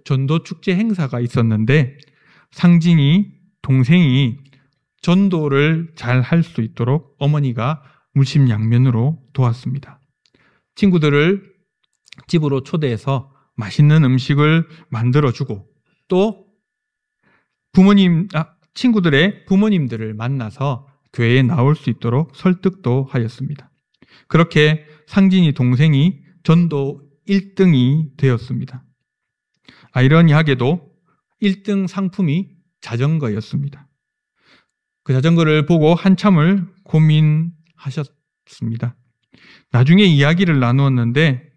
전도 축제 행사가 있었는데 상진이 동생이 전도를 잘 할 수 있도록 어머니가 물심양면으로 도왔습니다. 친구들을 집으로 초대해서 맛있는 음식을 만들어주고 또 친구들의 부모님들을 만나서 교회에 나올 수 있도록 설득도 하였습니다. 그렇게 상진이 동생이 전도 1등이 되었습니다. 아이러니하게도 1등 상품이 자전거였습니다. 그 자전거를 보고 한참을 고민하셨습니다. 나중에 이야기를 나누었는데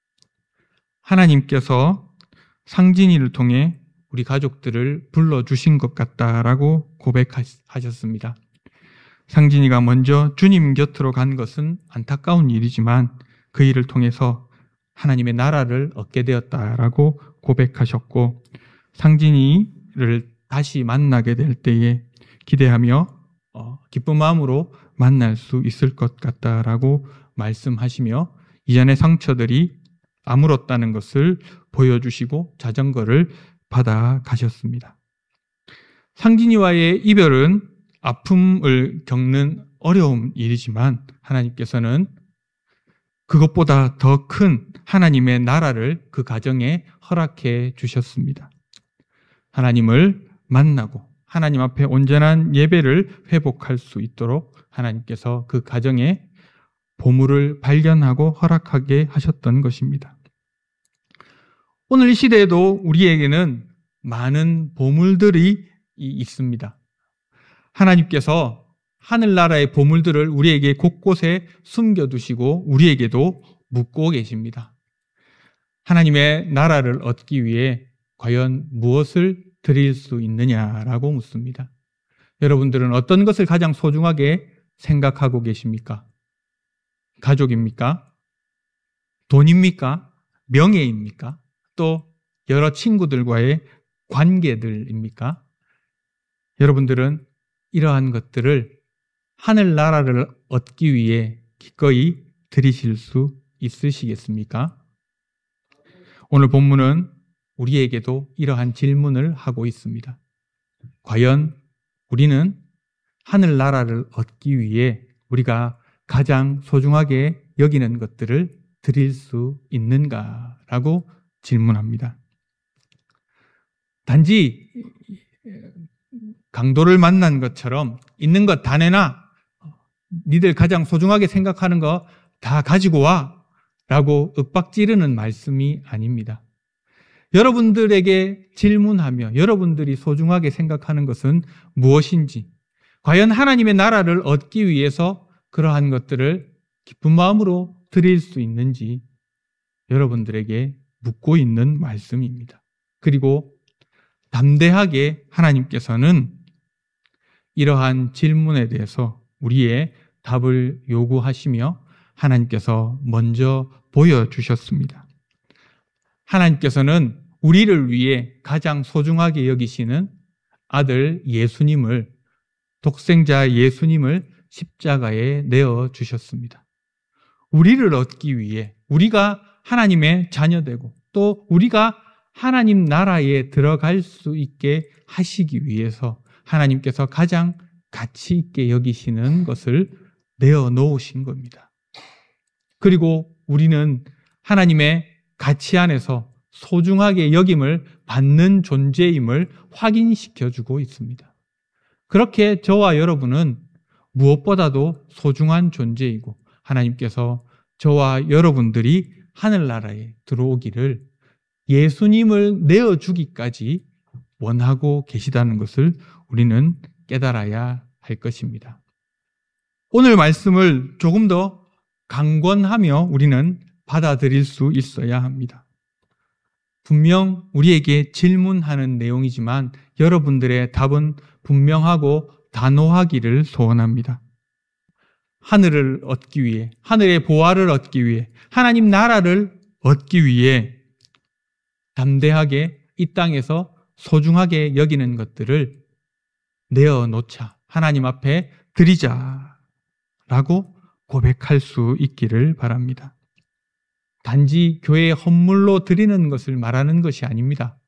하나님께서 상진이를 통해 우리 가족들을 불러주신 것 같다라고 고백하셨습니다. 상진이가 먼저 주님 곁으로 간 것은 안타까운 일이지만 그 일을 통해서 하나님의 나라를 얻게 되었다라고 고백하셨고 상진이를 다시 만나게 될 때에 기대하며 기쁜 마음으로 만날 수 있을 것 같다라고 말씀하시며 이전의 상처들이 아물었다는 것을 보여주시고 자전거를 받아 가셨습니다. 상진이와의 이별은 아픔을 겪는 어려운 일이지만 하나님께서는 그것보다 더 큰 하나님의 나라를 그 가정에 허락해 주셨습니다. 하나님을 만나고 하나님 앞에 온전한 예배를 회복할 수 있도록 하나님께서 그 가정에 보물을 발견하고 허락하게 하셨던 것입니다. 오늘 이 시대에도 우리에게는 많은 보물들이 있습니다. 하나님께서 하늘나라의 보물들을 우리에게 곳곳에 숨겨두시고 우리에게도 묻고 계십니다. 하나님의 나라를 얻기 위해 과연 무엇을 드릴 수 있느냐라고 묻습니다. 여러분들은 어떤 것을 가장 소중하게 생각하고 계십니까? 가족입니까? 돈입니까? 명예입니까? 또 여러 친구들과의 관계들입니까? 여러분들은 이러한 것들을 하늘나라를 얻기 위해 기꺼이 드리실 수 있으시겠습니까? 오늘 본문은 우리에게도 이러한 질문을 하고 있습니다. 과연 우리는 하늘나라를 얻기 위해 우리가 가장 소중하게 여기는 것들을 드릴 수 있는가라고 질문합니다. 단지 강도를 만난 것처럼 있는 것 다 내놔, 니들 가장 소중하게 생각하는 거 다 가지고 와 라고 윽박지르는 말씀이 아닙니다. 여러분들에게 질문하며 여러분들이 소중하게 생각하는 것은 무엇인지, 과연 하나님의 나라를 얻기 위해서 그러한 것들을 기쁜 마음으로 드릴 수 있는지 여러분들에게 묻고 있는 말씀입니다. 그리고 담대하게 하나님께서는 이러한 질문에 대해서 우리의 답을 요구하시며 하나님께서 먼저 보여주셨습니다. 하나님께서는 우리를 위해 가장 소중하게 여기시는 아들 예수님을, 독생자 예수님을 십자가에 내어주셨습니다. 우리를 얻기 위해, 우리가 하나님의 자녀되고 또 우리가 하나님 나라에 들어갈 수 있게 하시기 위해서 하나님께서 가장 가치 있게 여기시는 것을 내어놓으신 겁니다. 그리고 우리는 하나님의 가치 안에서 소중하게 여김을 받는 존재임을 확인시켜주고 있습니다. 그렇게 저와 여러분은 무엇보다도 소중한 존재이고 하나님께서 저와 여러분들이 하늘나라에 들어오기를 예수님을 내어주기까지 원하고 계시다는 것을 우리는 깨달아야 할 것입니다. 오늘 말씀을 조금 더 강권하며 우리는 받아들일 수 있어야 합니다. 분명 우리에게 질문하는 내용이지만 여러분들의 답은 분명하고 단호하기를 소원합니다. 하늘을 얻기 위해, 하늘의 보화를 얻기 위해, 하나님 나라를 얻기 위해 담대하게 이 땅에서 소중하게 여기는 것들을 내어놓자, 하나님 앞에 드리자라고 고백할 수 있기를 바랍니다. 단지 교회의 헌물로 드리는 것을 말하는 것이 아닙니다.